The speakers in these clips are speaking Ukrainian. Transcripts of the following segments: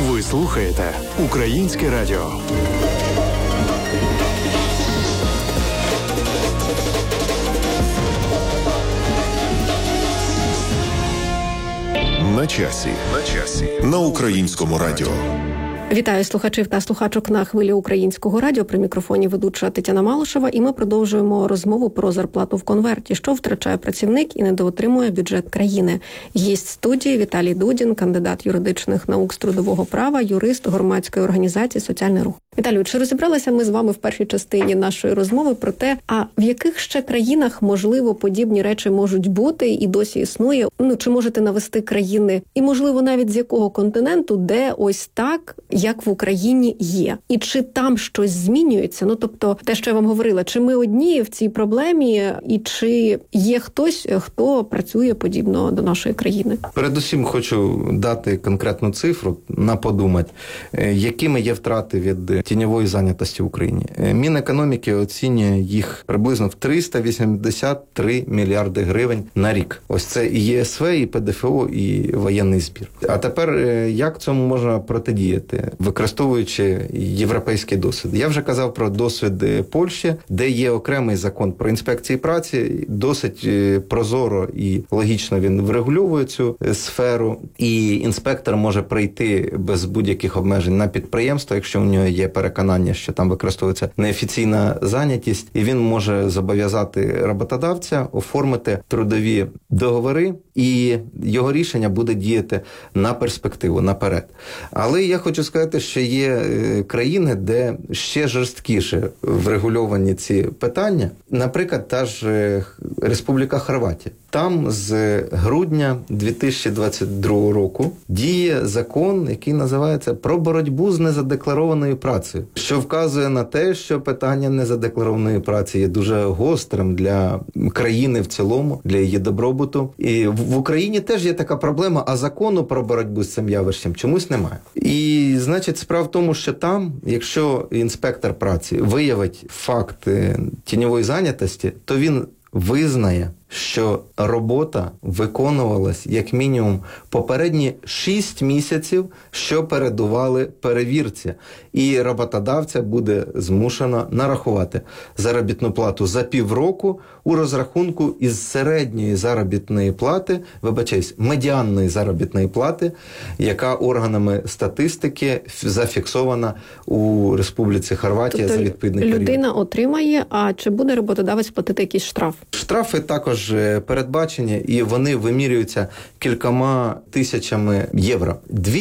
Ви слухаєте Українське радіо. На часі. На Українському радіо. Вітаю слухачів та слухачок на хвилі Українського радіо. При мікрофоні ведуча Тетяна Малишева. І ми продовжуємо розмову про зарплату в конверті, що втрачає працівник і недоотримує бюджет країни. Гість студії Віталій Дудін, кандидат юридичних наук з трудового права, юрист громадської організації «Соціальний рух». Віталію, чи розібралися ми з вами в першій частині нашої розмови про те, а в яких ще країнах, можливо, подібні речі можуть бути і досі існує? Чи можете навести країни, і, можливо, навіть з якого континенту, де ось так, як в Україні є? І чи там щось змінюється? Тобто, те, що я вам говорила, чи ми одні в цій проблемі, і чи є хтось, хто працює подібно до нашої країни? Передусім хочу дати конкретну цифру на подумати, якими є втрати від тіньової зайнятості в Україні. Мінекономіки оцінює їх приблизно в 383 мільярди гривень на рік. Ось це і ЄСВ, і ПДФО, і воєнний збір. А тепер, як цьому можна протидіяти, використовуючи європейський досвід? Я вже казав про досвід Польщі, де є окремий закон про інспекції праці, досить прозоро і логічно він врегульовує цю сферу, і інспектор може прийти без будь-яких обмежень на підприємство, якщо у нього є переконання, що там використовується неофіційна зайнятість, і він може зобов'язати роботодавця оформити трудові договори, і його рішення буде діяти на перспективу, наперед. Але я хочу сказати, що є країни, де ще жорсткіше врегульовані ці питання. Наприклад, та ж Республіка Хорватія. Там з грудня 2022 року діє закон, який називається «Про боротьбу з незадекларованою працею», що вказує на те, що питання незадекларованої праці є дуже гострим для країни в цілому, для її добробуту. І в Україні теж є така проблема, а закону про боротьбу з цим явищем чомусь немає. І, значить, справа в тому, що там, якщо інспектор праці виявить факт тіньової зайнятості, то він визнає, що робота виконувалась як мінімум попередні 6 місяців, що передували перевірці. І роботодавця буде змушено нарахувати заробітну плату за півроку у розрахунку із середньої заробітної плати, медіанної заробітної плати, яка органами статистики зафіксована у Республіці Хорватія за відповідний період. Людина отримає, а чи буде роботодавець платити якийсь штраф? Штрафи також передбачені, і вони вимірюються кількома тисячами євро.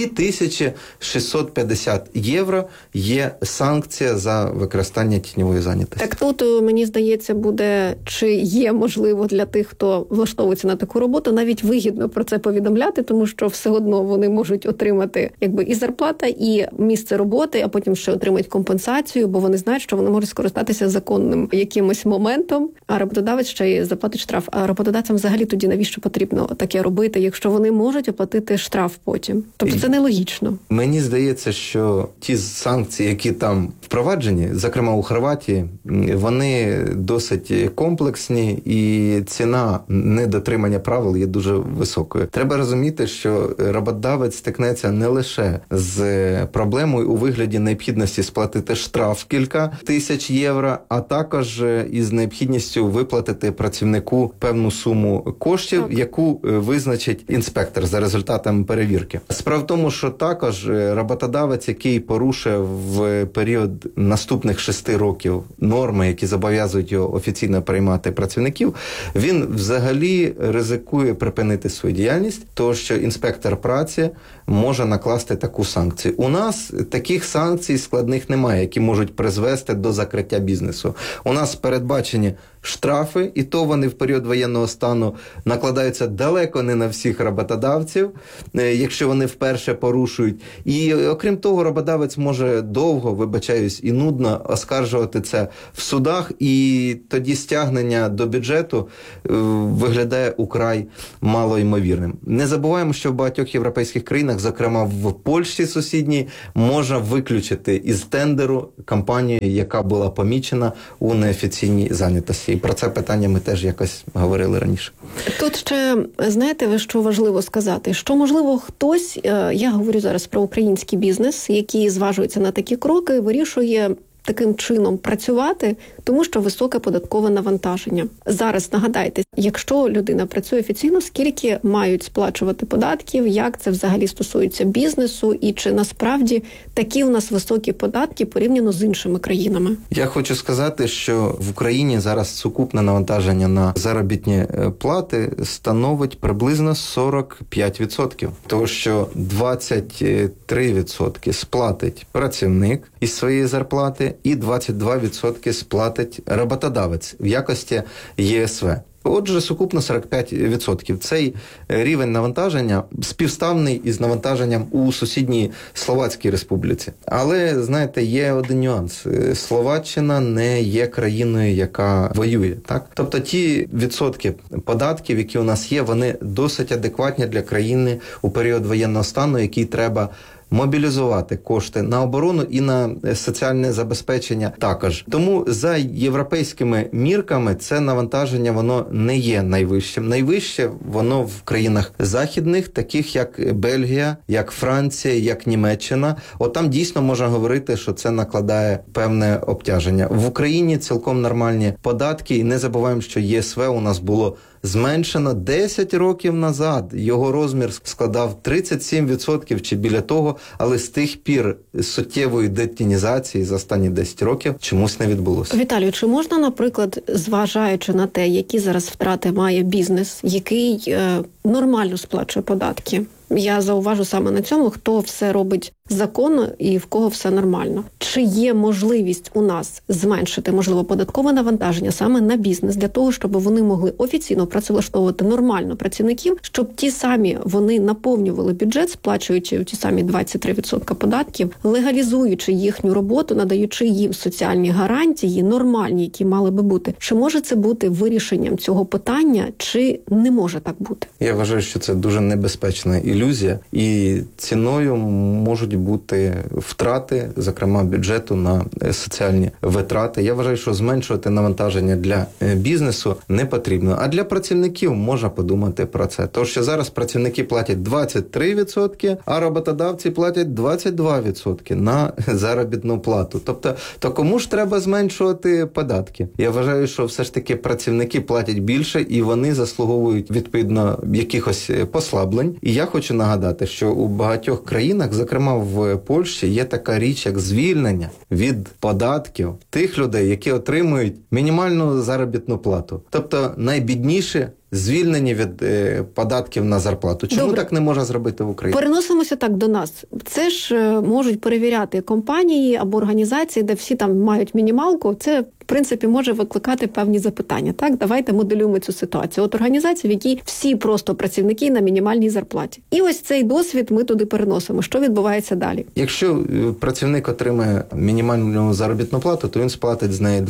2650 євро є санкція за використання тіньової зайнятості. Так тут, мені здається, буде, чи є можливо для тих, хто влаштовується на таку роботу, навіть вигідно про це повідомляти, тому що все одно вони можуть отримати і зарплата, і місце роботи, а потім ще отримають компенсацію, бо вони знають, що вони можуть скористатися законним якимось моментом, а роботодавець ще й заплатить штраф. А роботодавцям взагалі тоді навіщо потрібно таке робити, якщо вони можуть оплатити штраф потім? Тобто це нелогічно. Мені здається, що ті санкції, які там впроваджені, зокрема у Хорватії, вони досить комплексні, і ціна недотримання правил є дуже високою. Треба розуміти, що роботодавець стикнеться не лише з проблемою у вигляді необхідності сплатити штраф кілька тисяч євро, а також із необхідністю виплатити працівнику певну суму коштів, яку визначить інспектор за результатами перевірки. Справа в тому, що також роботодавець, який порушує в період наступних 6 років норми, які зобов'язують його офіційно приймати працівників, він взагалі ризикує припинити свою діяльність, тому що інспектор праці може накласти таку санкцію. У нас таких санкцій складних немає, які можуть призвести до закриття бізнесу. У нас передбачені штрафи, і то вони в період воєнного стану накладаються далеко не на всіх роботодавців, якщо вони вперше порушують. І окрім того, роботодавець може довго, і нудно оскаржувати це в судах, і тоді стягнення до бюджету виглядає украй малоймовірним. Не забуваємо, що в багатьох європейських країнах, зокрема в Польщі сусідній, можна виключити із тендеру компанію, яка була помічена у неофіційній зайнятості. І про це питання ми теж якось говорили раніше. Тут ще, знаєте, ви що важливо сказати? Що, можливо, хтось, я говорю зараз про український бізнес, який зважується на такі кроки, вирішує таким чином працювати, тому що високе податкове навантаження. Зараз нагадайте, якщо людина працює офіційно, скільки мають сплачувати податків, як це взагалі стосується бізнесу і чи насправді такі у нас високі податки порівняно з іншими країнами? Я хочу сказати, що в Україні зараз сукупне навантаження на заробітні плати становить приблизно 45%. Тому що 23% сплатить працівник із своєї зарплати, і 22% сплатить роботодавець в якості ЄСВ. Отже, сукупно 45%. Цей рівень навантаження співставний із навантаженням у сусідній Словацькій Республіці. Але, знаєте, є один нюанс. Словаччина не є країною, яка воює. Так? Тобто ті відсотки податків, які у нас є, вони досить адекватні для країни у період воєнного стану, який треба мобілізувати кошти на оборону і на соціальне забезпечення також. Тому за європейськими мірками це навантаження, воно не є найвищим. Найвище воно в країнах західних, таких як Бельгія, як Франція, як Німеччина. От там дійсно можна говорити, що це накладає певне обтяження. В Україні цілком нормальні податки, і не забуваємо, що ЄСВ у нас було зменшено 10 років назад. Його розмір складав 37% чи біля того, але з тих пір суттєвої детінізації за останні 10 років чомусь не відбулося. Віталію, чи можна, наприклад, зважаючи на те, які зараз втрати має бізнес, який нормально сплачує податки? Я зауважу саме на цьому, хто все робить законно і в кого все нормально. Чи є можливість у нас зменшити, можливо, податкове навантаження саме на бізнес, для того, щоб вони могли офіційно працевлаштовувати нормально працівників, щоб ті самі вони наповнювали бюджет, сплачуючи ті самі 23% податків, легалізуючи їхню роботу, надаючи їм соціальні гарантії, нормальні, які мали би бути? Чи може це бути вирішенням цього питання, чи не може так бути? Я вважаю, що це дуже небезпечна ілюзія, і ціною можуть бути втрати, зокрема бюджету на соціальні витрати. Я вважаю, що зменшувати навантаження для бізнесу не потрібно. А для працівників можна подумати про це. Тому що зараз працівники платять 23%, а роботодавці платять 22% на заробітну плату. Тобто, то кому ж треба зменшувати податки? Я вважаю, що все ж таки працівники платять більше і вони заслуговують відповідно якихось послаблень. І я хочу нагадати, що у багатьох країнах, зокрема в Польщі, є така річ, як звільнення від податків тих людей, які отримують мінімальну заробітну плату. Тобто найбідніші звільнені від податків на зарплату. Чому Добре. так не можна зробити в Україні? Переносимося так до нас. Це ж можуть перевіряти компанії або організації, де всі там мають мінімалку. Це, в принципі, може викликати певні запитання. Так, давайте моделюємо цю ситуацію. От організація, в якій всі просто працівники на мінімальній зарплаті. І ось цей досвід ми туди переносимо. Що відбувається далі? Якщо працівник отримає мінімальну заробітну плату, то він сплатить з неї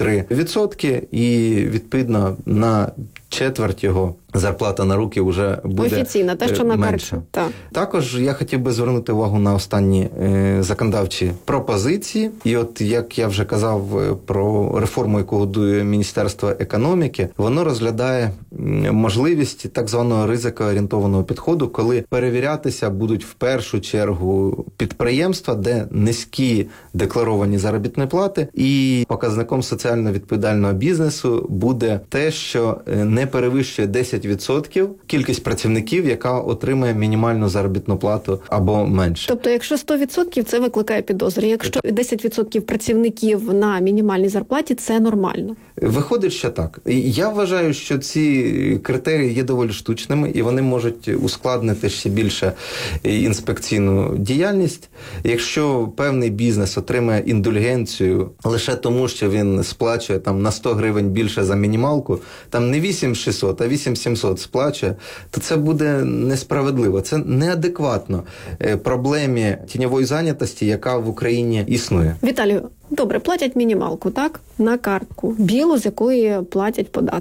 23% і, відповідно, на четверть його зарплата на руки вже буде офіційна, те, що на менше. Так. Також я хотів би звернути увагу на останні законодавчі пропозиції. І от, як я вже казав про реформу, яку готує Міністерство економіки, воно розглядає можливість так званого ризикоорієнтованого підходу, коли перевірятися будуть в першу чергу підприємства, де низькі декларовані заробітні плати, і показником соціально відповідального бізнесу буде те, що не перевищує 10% кількість працівників, яка отримує мінімальну заробітну плату або менше. Тобто, якщо 100%, це викликає підозри. Якщо 10% працівників на мінімальній зарплаті, це нормально. Виходить, що так. Я вважаю, що ці критерії є доволі штучними, і вони можуть ускладнити ще більше інспекційну діяльність. Якщо певний бізнес отримає індульгенцію лише тому, що він сплачує там на 100 гривень більше за мінімалку, там не 8600, а 8700 сплачує, то це буде несправедливо. Це неадекватно проблемі тіньової зайнятості, яка в Україні існує. Віталію, добре, платять мінімалку, так? На картку білу, з якої платять податки.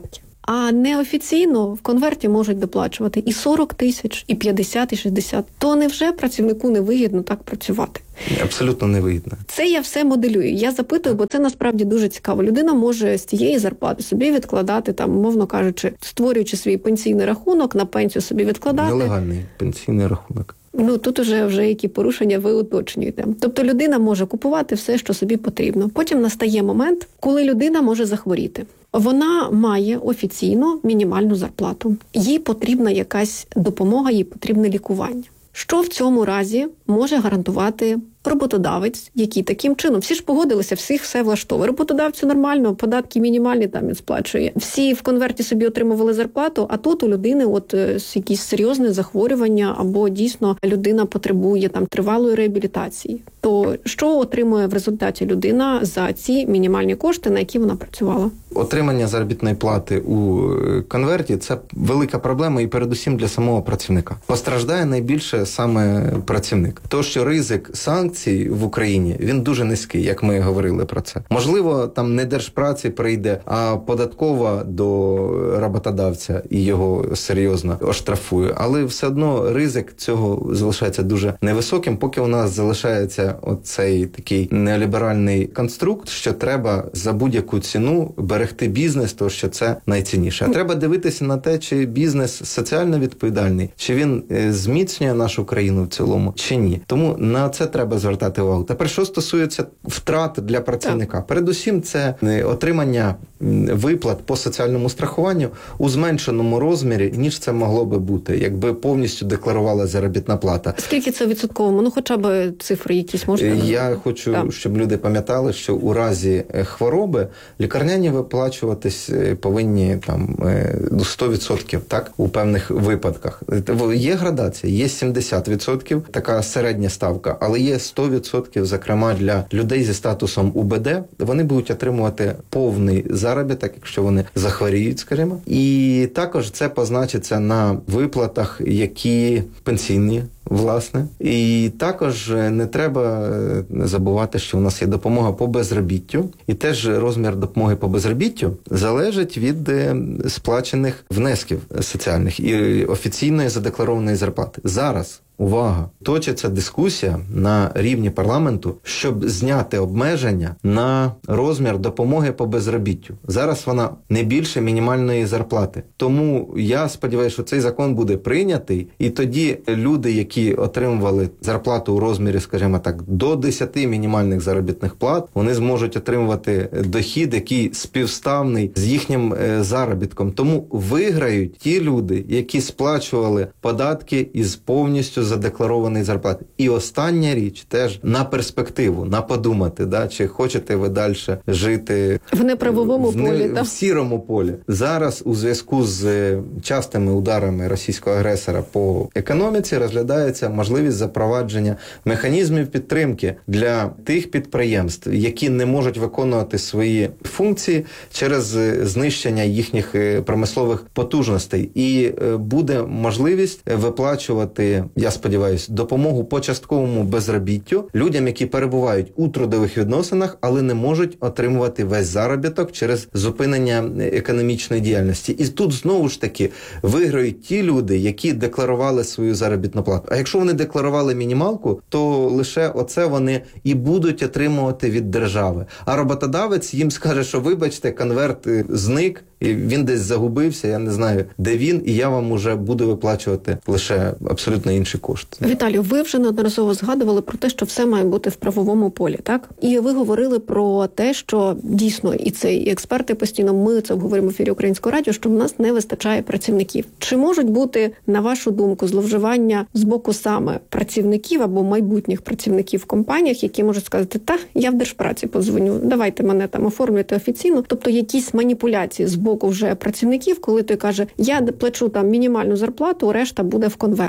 А неофіційно в конверті можуть доплачувати і 40 тисяч, і 50, і 60. То невже працівнику не вигідно так працювати? Абсолютно невигідно. Це я все моделюю. Я запитую, бо це насправді дуже цікаво. Людина може з тієї зарплати собі відкладати, там, мовно кажучи, створюючи свій пенсійний рахунок, на пенсію собі відкладати. Нелегальний пенсійний рахунок. Тут вже які порушення ви уточнюєте. Тобто людина може купувати все, що собі потрібно. Потім настає момент, коли людина може захворіти. Вона має офіційно мінімальну зарплату. Їй потрібна якась допомога, їй потрібне лікування. Що в цьому разі може гарантувати роботодавець, який таким чином? Всі ж погодилися, всіх все влаштовує. Роботодавцю нормально, податки мінімальні там він сплачує. Всі в конверті собі отримували зарплату, а тут у людини якісь серйозне захворювання або дійсно людина потребує там тривалої реабілітації. То що отримує в результаті людина за ці мінімальні кошти, на які вона працювала? Отримання заробітної плати у конверті – це велика проблема і передусім для самого працівника. Постраждає найбільше саме працівник. То, що ризик санкцій в Україні, він дуже низький, як ми говорили про це. Можливо, там не Держпраці прийде, а податкова до роботодавця і його серйозно оштрафує. Але все одно ризик цього залишається дуже невисоким, поки у нас залишається оцей такий неоліберальний конструкт, що треба за будь-яку ціну берегти бізнес, тому що це найцінніше. А треба дивитися на те, чи бізнес соціально відповідальний, чи він зміцнює нашу країну в цілому, чи ні. Тому на це треба звертати увагу. Тепер, що стосується втрат для працівника. Так. Передусім, це отримання виплат по соціальному страхуванню у зменшеному розмірі, ніж це могло би бути, якби повністю декларувала заробітна плата. Скільки це відсотковому? Хоча б цифри якісь можна? Я хочу, щоб люди пам'ятали, що у разі хвороби лікарняні виплачуватись повинні там 100%, так, у певних випадках. Є градація, є 70%, така середня ставка, але є 100%, зокрема, для людей зі статусом УБД. Вони будуть отримувати повний заробіток, якщо вони захворіють, скажімо. І також це позначиться на виплатах, які пенсійні, власне. І також не треба забувати, що у нас є допомога по безробіттю. І теж розмір допомоги по безробіттю залежить від сплачених внесків соціальних і офіційної задекларованої зарплати. Зараз, увага, точиться дискусія на рівні парламенту, щоб зняти обмеження на розмір допомоги по безробіттю. Зараз вона не більше мінімальної зарплати. Тому я сподіваюся, що цей закон буде прийнятий, і тоді люди, які отримували зарплату у розмірі, скажімо так, до 10 мінімальних заробітних плат, вони зможуть отримувати дохід, який співставний з їхнім заробітком. Тому виграють ті люди, які сплачували податки із повністю задекларованої зарплати. І остання річ теж на перспективу, на подумати, чи хочете ви далі жити в неправовому полі, в сірому полі. Зараз у зв'язку з частими ударами російського агресора по економіці розглядається можливість запровадження механізмів підтримки для тих підприємств, які не можуть виконувати свої функції через знищення їхніх промислових потужностей. І буде можливість виплачувати, я сподіваюсь, допомогу по частковому безробіттю людям, які перебувають у трудових відносинах, але не можуть отримувати весь заробіток через зупинення економічної діяльності. І тут знову ж таки виграють ті люди, які декларували свою заробітну плату. А якщо вони декларували мінімалку, то лише оце вони і будуть отримувати від держави. А роботодавець їм скаже, що вибачте, конверт зник, і він десь загубився, я не знаю, де він, і я вам уже буду виплачувати лише абсолютно інші кошти. Віталію, ви вже неодноразово згадували про те, що все має бути в правовому полі, так? І ви говорили про те, що дійсно, і це і експерти постійно, ми це обговоримо в ефірі Українського радіо, що в нас не вистачає працівників. Чи можуть бути, на вашу думку, зловживання з боку саме працівників або майбутніх працівників в компаніях, які можуть сказати, я в Держпраці подзвоню, давайте мене там оформлюйте офіційно. Тобто якісь маніпуляції з боку вже працівників, коли той каже, я плачу там мінімальну зарплату, решта буде в конверті.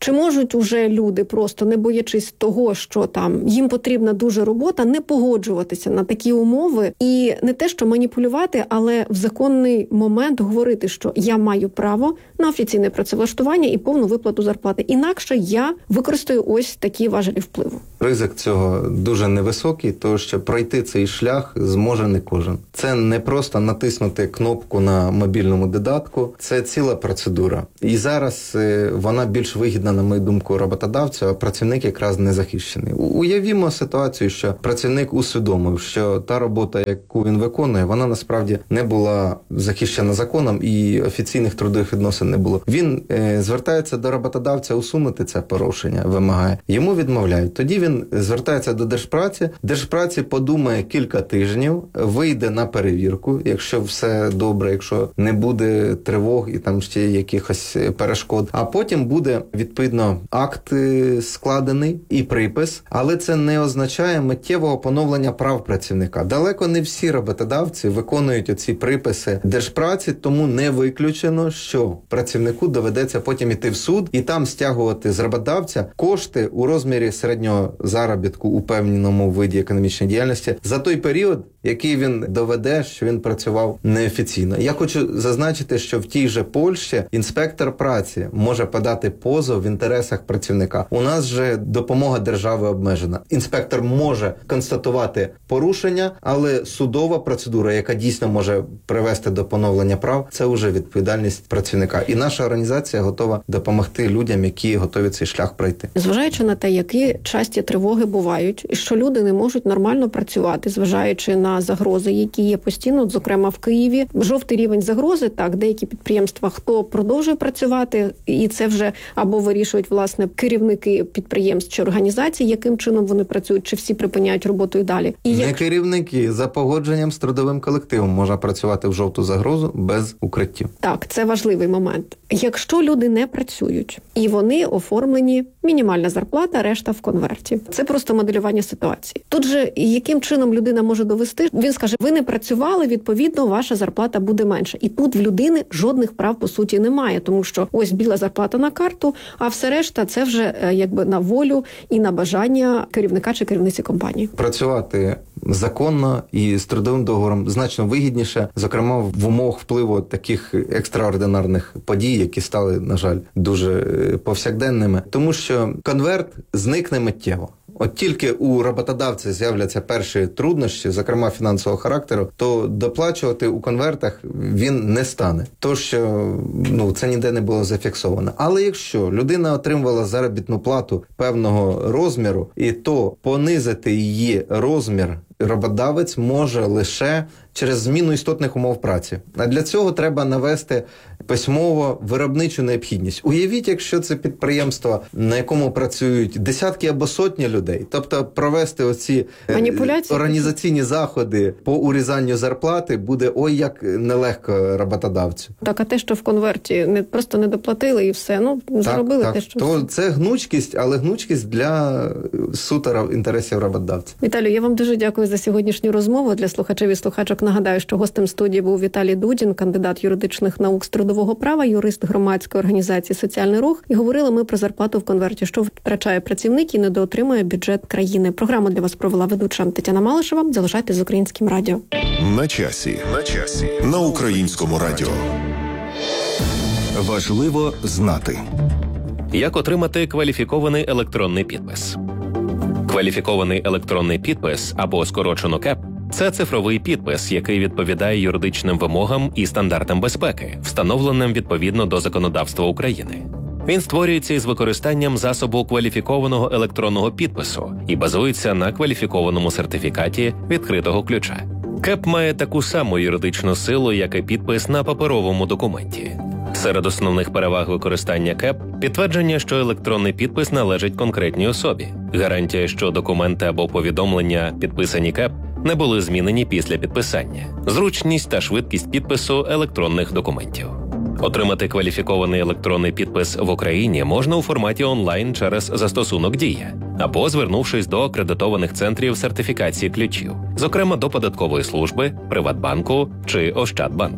Чи можуть уже люди, просто не боячись того, що там їм потрібна дуже робота, не погоджуватися на такі умови і не те, що маніпулювати, але в законний момент говорити, що я маю право на офіційне працевлаштування і повну виплату зарплати. Інакше я використаю ось такі важелі впливу. Ризик цього дуже невисокий, тому що пройти цей шлях зможе не кожен. Це не просто натиснути кнопку на мобільному додатку, це ціла процедура. І зараз вона більш вигідна, на мою думку, роботодавцю, а працівник якраз не захищений. Уявімо ситуацію, що працівник усвідомив, що та робота, яку він виконує, вона насправді не була захищена законом і офіційних трудових відносин не було. Він звертається до роботодавця усунути це порушення, вимагає. Йому відмовляють. Тоді він звертається до Держпраці. Держпраці подумає кілька тижнів, вийде на перевірку, якщо все добре, якщо не буде тривог і там ще якихось перешкод. А потім буде, відповідно, акт складений і припис, але це не означає миттєвого поновлення прав працівника. Далеко не всі роботодавці виконують оці приписи Держпраці, тому не виключено, що працівнику доведеться потім іти в суд і там стягувати з роботодавця кошти у розмірі середнього заробітку у певному виді економічної діяльності за той період, який він доведе, що він працював неофіційно. Я хочу зазначити, що в тій же Польщі інспектор праці може подати позов в інтересах працівника. У нас же допомога держави обмежена. Інспектор може констатувати порушення, але судова процедура, яка дійсно може привести до поновлення прав, це вже відповідальність працівника. І наша організація готова допомогти людям, які готові цей шлях пройти. Зважаючи на те, які часті тривоги бувають, і що люди не можуть нормально працювати, зважаючи на загрози, які є постійно, зокрема в Києві. Жовтий рівень загрози, так, деякі підприємства, хто продовжує працювати, і це вже або вирішують, власне, керівники підприємств чи організацій, яким чином вони працюють, чи всі припиняють роботу і далі. І не керівники, за погодженням з трудовим колективом можна працювати в жовту загрозу без укриттів. Так, це важливий момент. Якщо люди не працюють, і вони оформлені, мінімальна зарплата, решта в конверті. Це просто моделювання ситуації. Тут же, яким чином людина може довести? Він скаже, ви не працювали, відповідно, ваша зарплата буде менша. І тут в людини жодних прав, по суті, немає, тому що ось біла зарплата на карту, а все решта це вже якби на волю і на бажання керівника чи керівниці компанії. Працювати законно і з трудовим договором значно вигідніше, зокрема в умовах впливу таких екстраординарних подій, які стали, на жаль, дуже повсякденними, тому що конверт зникне миттєво. От тільки у роботодавця з'являться перші труднощі, зокрема фінансового характеру, то доплачувати у конвертах він не стане. То, що це ніде не було зафіксовано. Але якщо людина отримувала заробітну плату певного розміру, і то понизити її розмір роботодавець може лише через зміну істотних умов праці. А для цього треба навести письмово виробничу необхідність. Уявіть, якщо це підприємство, на якому працюють десятки або сотні людей, тобто провести оці організаційні заходи по урізанню зарплати буде ой як нелегко роботодавцю. Так, а те, що в конверті просто не доплатили і все, заробили так. те, що... То це гнучкість, але гнучкість для суто інтересів роботодавця. Віталію, я вам дуже дякую за сьогоднішню розмову. Для слухачів і слухачок нагадаю, що гостем студії був Віталій Дудін, кандидат юридичних наук з трудового права, юрист громадської організації «Соціальний рух». І говорили ми про зарплату в конверті, що втрачає працівник і недоотримує бюджет країни. Програму для вас провела ведуча Тетяна Малишева. Залишайтесь з Українським радіо. На часі. На Українському радіо. Важливо знати. Як отримати кваліфікований електронний підпис? Кваліфікований електронний підпис, або скорочено КЕП, це цифровий підпис, який відповідає юридичним вимогам і стандартам безпеки, встановленим відповідно до законодавства України. Він створюється із використанням засобу кваліфікованого електронного підпису і базується на кваліфікованому сертифікаті відкритого ключа. КЕП має таку саму юридичну силу, як і підпис на паперовому документі. Серед основних переваг використання КЕП – підтвердження, що електронний підпис належить конкретній особі, гарантія, що документи або повідомлення, підписані КЕП, не були змінені після підписання, зручність та швидкість підпису електронних документів. Отримати кваліфікований електронний підпис в Україні можна у форматі онлайн через застосунок «Дія» або звернувшись до акредитованих центрів сертифікації ключів, зокрема до Податкової служби, Приватбанку чи Ощадбанку.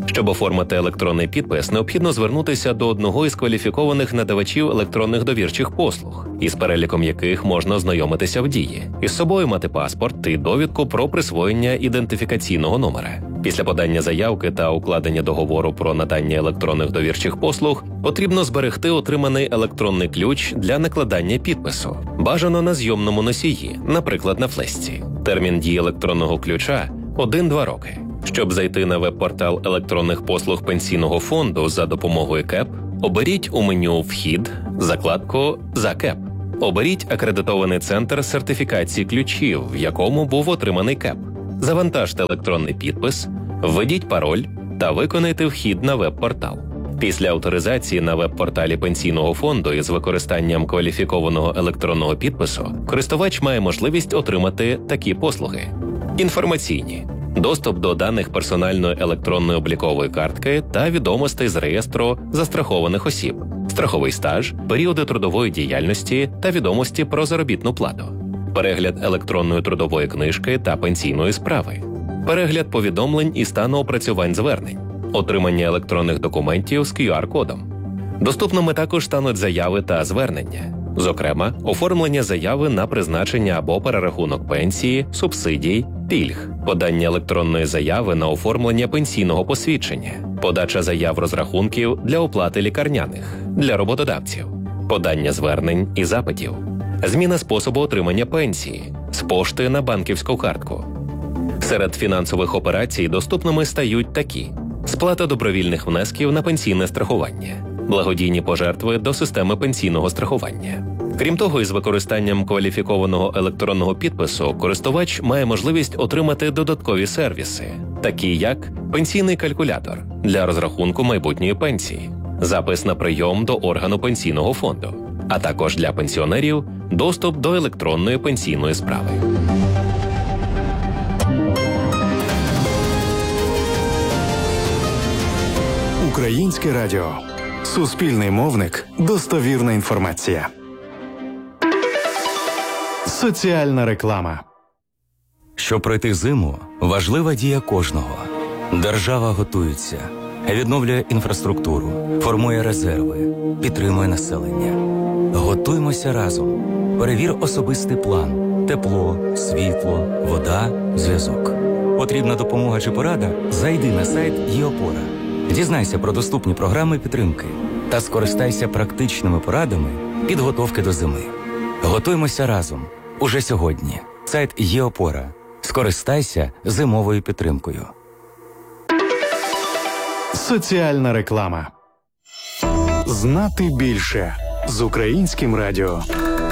Щоб оформити електронний підпис, необхідно звернутися до одного із кваліфікованих надавачів електронних довірчих послуг, із переліком яких можна ознайомитися в Дії, із собою мати паспорт і довідку про присвоєння ідентифікаційного номера. Після подання заявки та укладення договору про надання електронних довірчих послуг потрібно зберегти отриманий електронний ключ для накладання підпису, бажано на зйомному носії, наприклад, на флешці. Термін дії електронного ключа – 1-2 роки. Щоб зайти на веб-портал електронних послуг Пенсійного фонду за допомогою КЕП, оберіть у меню «Вхід» закладку «За КЕП». Оберіть акредитований центр сертифікації ключів, в якому був отриманий КЕП. Завантажте електронний підпис, введіть пароль та виконайте вхід на веб-портал. Після авторизації на веб-порталі Пенсійного фонду із використанням кваліфікованого електронного підпису користувач має можливість отримати такі послуги: інформаційні – доступ до даних персональної електронної облікової картки та відомостей з реєстру застрахованих осіб, страховий стаж, періоди трудової діяльності та відомості про заробітну плату, перегляд електронної трудової книжки та пенсійної справи, перегляд повідомлень і стану опрацювань звернень, отримання електронних документів з QR-кодом. Доступними також стануть заяви та звернення. Зокрема, оформлення заяви на призначення або перерахунок пенсії, субсидій, пільг, подання електронної заяви на оформлення пенсійного посвідчення, подача заяв розрахунків для оплати лікарняних, для роботодавців, подання звернень і запитів, зміна способу отримання пенсії, з пошти на банківську картку. Серед фінансових операцій доступними стають такі: сплата добровільних внесків на пенсійне страхування, благодійні пожертви до системи пенсійного страхування. Крім того, із використанням кваліфікованого електронного підпису користувач має можливість отримати додаткові сервіси, такі як пенсійний калькулятор для розрахунку майбутньої пенсії, запис на прийом до органу Пенсійного фонду, а також для пенсіонерів доступ до електронної пенсійної справи. Українське радіо. Суспільний мовник. Достовірна інформація. Соціальна реклама. Щоб пройти зиму, важлива дія кожного. Держава готується, відновлює інфраструктуру, формує резерви, підтримує населення. Готуймося разом. Перевір особистий план. Тепло, світло, вода, зв'язок. Потрібна допомога чи порада? Зайди на сайт ЄОпора. Дізнайся про доступні програми підтримки та скористайся практичними порадами підготовки до зими. Готуймося разом. Уже сьогодні. Сайт ЄОпора. Скористайся зимовою підтримкою. Соціальна реклама. Знати більше з Українським радіо.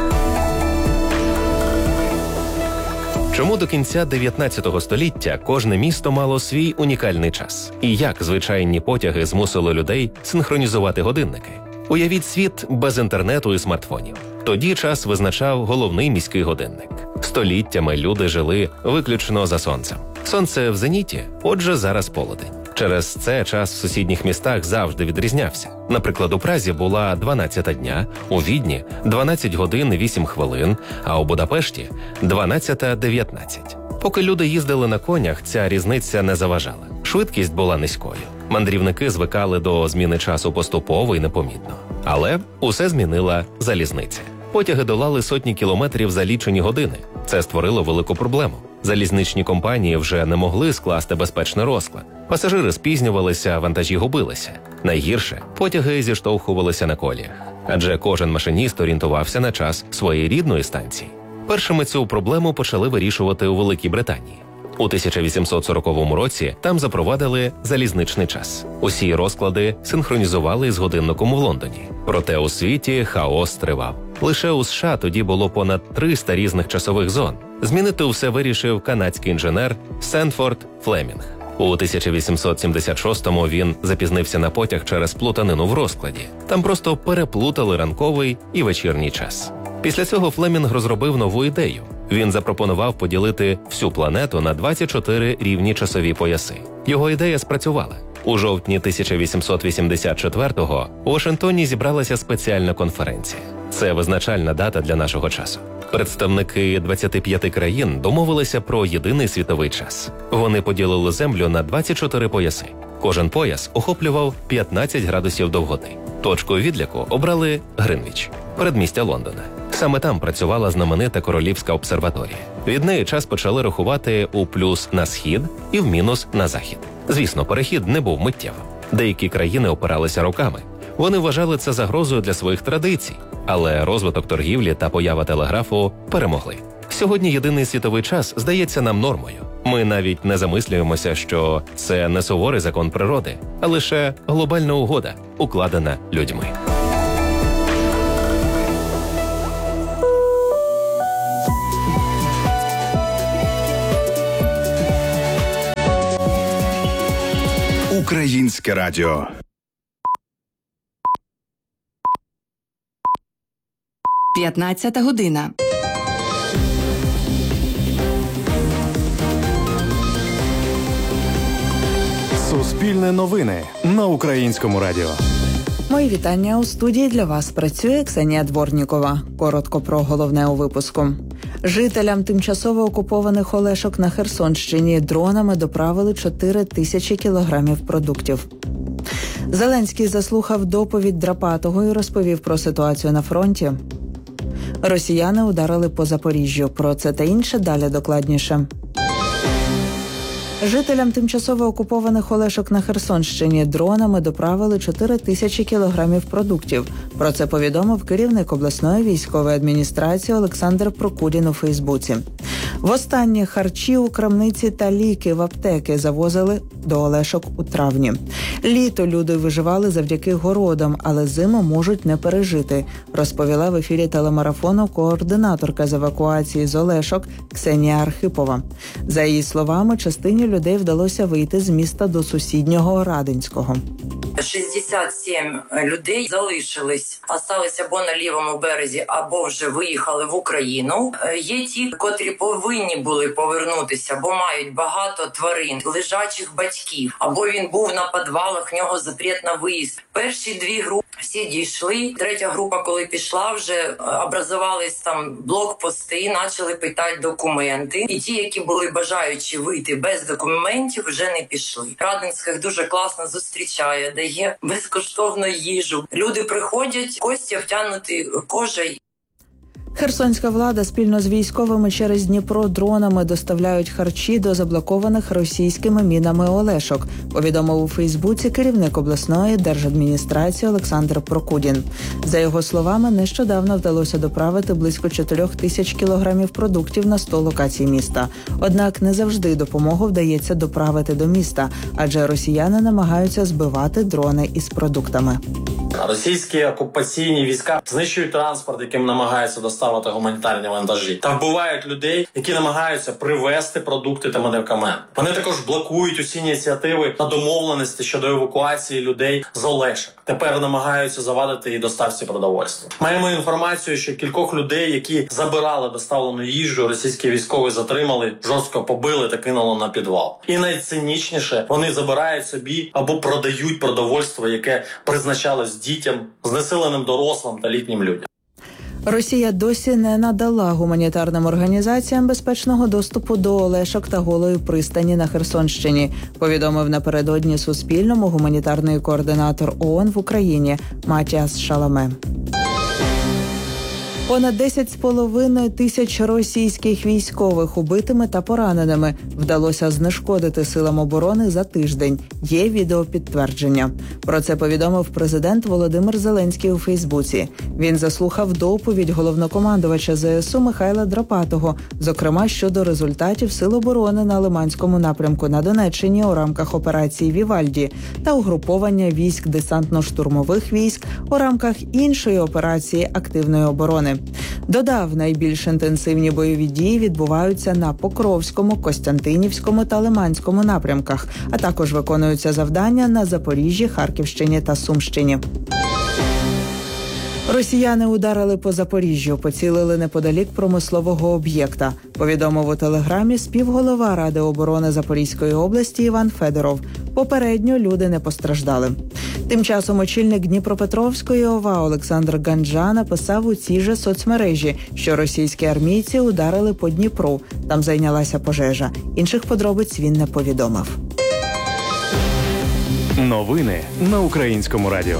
Чому до кінця 19 століття кожне місто мало свій унікальний час? І як звичайні потяги змусили людей синхронізувати годинники? Уявіть світ без інтернету і смартфонів. Тоді час визначав головний міський годинник. Століттями люди жили виключно за сонцем. Сонце в зеніті, отже, зараз полудень. Через це час в сусідніх містах завжди відрізнявся. Наприклад, у Празі була 12-та дня, у Відні – 12 годин 8 хвилин, а у Будапешті – 12:19. Поки люди їздили на конях, ця різниця не заважала. Швидкість була низькою. Мандрівники звикали до зміни часу поступово і непомітно. Але усе змінила залізниця. Потяги долали сотні кілометрів за лічені години. Це створило велику проблему. Залізничні компанії вже не могли скласти безпечний розклад. Пасажири спізнювалися, вантажі губилися. Найгірше – потяги зіштовхувалися на коліях. Адже кожен машиніст орієнтувався на час своєї рідної станції. Першими цю проблему почали вирішувати у Великій Британії. У 1840 році там запровадили залізничний час. Усі розклади синхронізували з годинником в Лондоні. Проте у світі хаос тривав. Лише у США тоді було понад 300 різних часових зон. Змінити усе вирішив канадський інженер Сенфорд Флемінг. У 1876-му він запізнився на потяг через плутанину в розкладі. Там просто переплутали ранковий і вечірній час. Після цього Флемінг розробив нову ідею. Він запропонував поділити всю планету на 24 рівні часові пояси. Його ідея спрацювала. У жовтні 1884-го у Вашингтоні зібралася спеціальна конференція. Це визначальна дата для нашого часу. Представники 25 країн домовилися про єдиний світовий час. Вони поділили Землю на 24 пояси. Кожен пояс охоплював 15 градусів довготи. Точкою відліку обрали Гринвіч, передмістя Лондона. Саме там працювала знаменита Королівська обсерваторія. Від неї час почали рахувати у плюс на схід і в мінус на захід. Звісно, перехід не був миттєвим. Деякі країни опиралися роками. Вони вважали це загрозою для своїх традицій, але розвиток торгівлі та поява телеграфу перемогли. Сьогодні єдиний світовий час здається нам нормою. Ми навіть не замислюємося, що це не суворий закон природи, а лише глобальна угода, укладена людьми. Українське радіо. П'ятнадцята година. Суспільне новини на Українському радіо. Мої вітання. У студії для вас працює Ксенія Дворнікова. Коротко про головне у випуску. Жителям тимчасово окупованих Олешок на Херсонщині дронами доправили 4 тисячі кілограмів продуктів. Зеленський заслухав доповідь Драпатого і розповів про ситуацію на фронті. Росіяни ударили по Запоріжжю. Про це та інше далі докладніше. Жителям тимчасово окупованих Олешок на Херсонщині дронами доправили 4 тисячі кілограмів продуктів. Про це повідомив керівник обласної військової адміністрації Олександр Прокудін у Фейсбуці. Востаннє харчі у крамниці та ліки в аптеки завозили до Олешок у травні. Літо люди виживали завдяки городам, але зиму можуть не пережити, розповіла в ефірі телемарафону координаторка з евакуації з Олешок Ксенія Архипова. За її словами, частині людей вдалося вийти з міста до сусіднього Радинського. 67 людей залишились, осталися або на лівому березі, або вже виїхали в Україну. Є ті, котрі повинні були повернутися, бо мають багато тварин, лежачих батьків, або він був на підвалах, в нього запрет на виїзд. Перші 2 групи всі дійшли. 3-я група, коли пішла, вже образувались там блокпости, почали питати документи. І ті, які були бажаючі вийти без документів, вже не пішли. Радинських дуже класно зустрічає, дає безкоштовну їжу. Люди приходять, кості втягнуті кожею. Херсонська влада спільно з військовими через Дніпро дронами доставляють харчі до заблокованих російськими мінами Олешок, повідомив у Фейсбуці керівник обласної держадміністрації Олександр Прокудін. За його словами, нещодавно вдалося доправити близько 4 тисяч кілограмів продуктів на 100 локацій міста. Однак не завжди допомогу вдається доправити до міста, адже росіяни намагаються збивати дрони із продуктами. Російські окупаційні війська знищують транспорт, яким намагаються доставити гуманітарні вантажі, та вбивають людей, які намагаються привезти продукти та медикаменти. Вони також блокують усі ініціативи на домовленості щодо евакуації людей з Олешок. Тепер намагаються завадити і доставці продовольства. Маємо інформацію, що кількох людей, які забирали доставлену їжу, російські військові затримали, жорстко побили та кинули на підвал. І найцинічніше, вони забирають собі або продають продовольство, яке призначалось дітям, знесиленим дорослим та літнім людям. Росія досі не надала гуманітарним організаціям безпечного доступу до Олешок та Голої пристані на Херсонщині, повідомив напередодні Суспільному гуманітарний координатор ООН в Україні Матіас Шаламе. Понад 10,5 тисяч російських військових убитими та пораненими вдалося знешкодити силам оборони за тиждень. Є відеопідтвердження. Про це повідомив президент Володимир Зеленський у Фейсбуці. Він заслухав доповідь головнокомандувача ЗСУ Михайла Драпатого, зокрема щодо результатів сил оборони на Лиманському напрямку на Донеччині у рамках операції «Вівальді» та угруповання військ десантно-штурмових військ у рамках іншої операції активної оборони. Додав, найбільш інтенсивні бойові дії відбуваються на Покровському, Костянтинівському та Лиманському напрямках, а також виконуються завдання на Запоріжжі, Харківщині та Сумщині. Росіяни ударили по Запоріжжю, поцілили неподалік промислового об'єкта, повідомив у телеграмі співголова Ради оборони Запорізької області Іван Федоров. Попередньо люди не постраждали. Тим часом очільник Дніпропетровської ОВА Олександр Ганджа написав у цій же соцмережі, що російські армійці ударили по Дніпру. Там зайнялася пожежа. Інших подробиць він не повідомив. Новини на Українському радіо.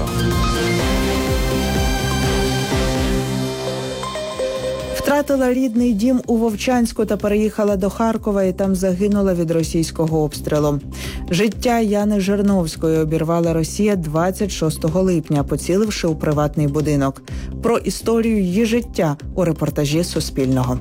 Втратила рідний дім у Вовчанську та переїхала до Харкова і там загинула від російського обстрілу. Життя Яни Жирновської обірвала Росія 26 липня, поціливши у приватний будинок. Про історію її життя у репортажі Суспільного.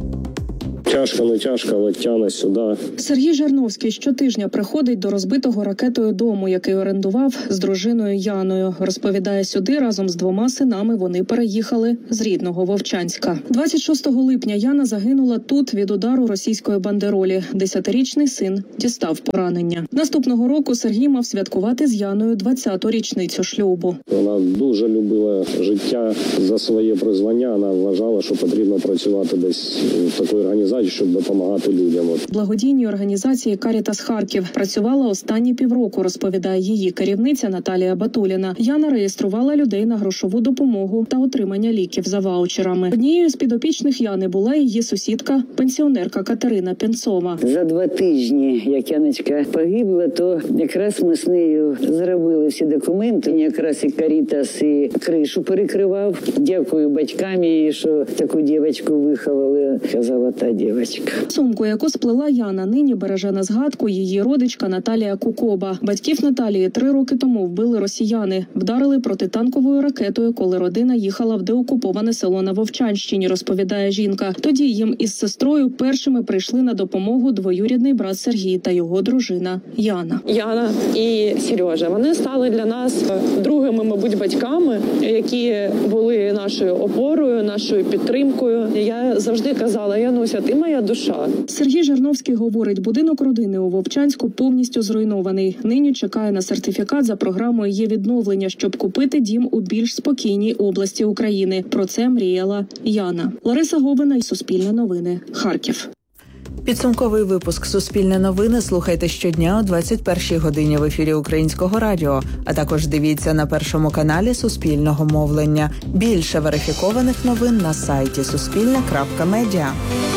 Тяжко, не тяжко, але тягне сюди. Сергій Жирновський щотижня приходить до розбитого ракетою дому, який орендував з дружиною Яною. Розповідає, сюди разом з 2 синами вони переїхали з рідного Вовчанська. 26 липня Яна загинула тут від удару російської бандеролі. 10-річний син дістав поранення. Наступного року Сергій мав святкувати з Яною 20-ту річницю шлюбу. Вона дуже любила життя за своє призвання. Вона вважала, що потрібно працювати десь в такій організації, щоб допомагати людям. В благодійній організації «Карітас Харків» працювала останні півроку, розповідає її керівниця Наталія Батуліна. Яна реєструвала людей на грошову допомогу та отримання ліків за ваучерами. Однією з підопічних Яни була її сусідка, пенсіонерка Катерина Пенцова. За 2 тижні, як Яночка погибла, то якраз ми з нею зробили всі документи. Якраз і «Карітас» і кришу перекривав. Дякую батькам їй, що таку дівчинку виховали. Золота дівчинка. Сумку, яку сплела Яна, нині береже на згадку її родичка Наталія Кукоба. Батьків Наталії 3 роки тому вбили росіяни. Вдарили протитанковою ракетою, коли родина їхала в деокуповане село на Вовчанщині, розповідає жінка. Тоді їм із сестрою першими прийшли на допомогу двоюрідний брат Сергій та його дружина Яна. Яна і Сережа, вони стали для нас другими, мабуть, батьками, які були нашою опорою, нашою підтримкою. Я завжди казала: Януся, ти моя душа. Сергій Жирновський говорить, будинок родини у Вовчанську повністю зруйнований. Нині чекає на сертифікат за програмою «Є відновлення», щоб купити дім у більш спокійній області України. Про це мріяла Яна. Лариса Говина, Суспільне новини, Харків. Підсумковий випуск «Суспільне новини» слухайте щодня о 21-й годині в ефірі Українського радіо, а також дивіться на Першому каналі Суспільного мовлення. Більше верифікованих новин на сайті suspilne.media.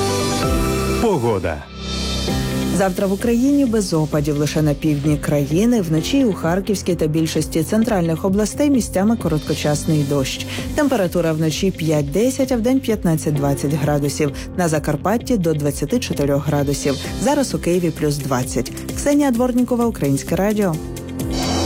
Погода. Завтра в Україні без опадів лише на півдні країни. Вночі у Харківській та більшості центральних областей місцями короткочасний дощ. Температура вночі 5-10, а вдень 15-20 градусів. На Закарпатті до 24 градусів. Зараз у Києві плюс 20. Ксенія Дворнікова, Українське радіо.